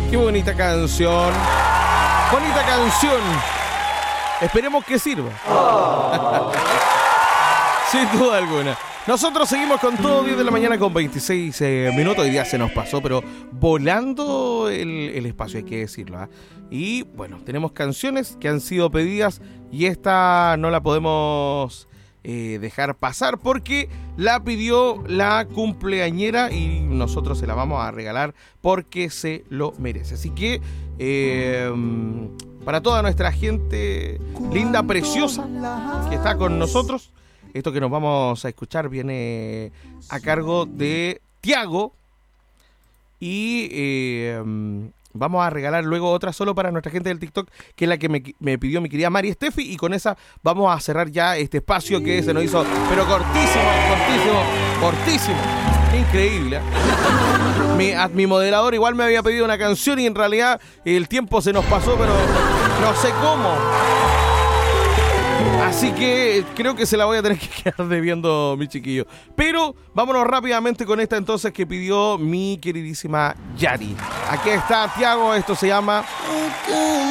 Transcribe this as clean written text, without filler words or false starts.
Qué bonita canción. Bonita canción. Esperemos que sirva. Sin duda alguna. Nosotros seguimos con todo, 10 de la mañana con 26 minutos. Hoy día se nos pasó, pero volando el espacio, hay que decirlo, ¿eh? Y bueno, tenemos canciones que han sido pedidas y esta no la podemos dejar pasar porque la pidió la cumpleañera y nosotros se la vamos a regalar porque se lo merece. Así que para toda nuestra gente linda, preciosa que está con nosotros, esto que nos vamos a escuchar viene a cargo de Tiago y vamos a regalar luego otra solo para nuestra gente del TikTok, que es la que me pidió mi querida Mari Estefi, y con esa vamos a cerrar ya este espacio que se nos hizo, pero cortísimo. Increíble, ¿eh? Mi moderador igual me había pedido una canción y en realidad el tiempo se nos pasó, pero no sé cómo. Así que creo que se la voy a tener que quedar debiendo, mi chiquillo. Pero vámonos rápidamente con esta entonces que pidió mi queridísima Yari. Aquí está Tiago, esto se llama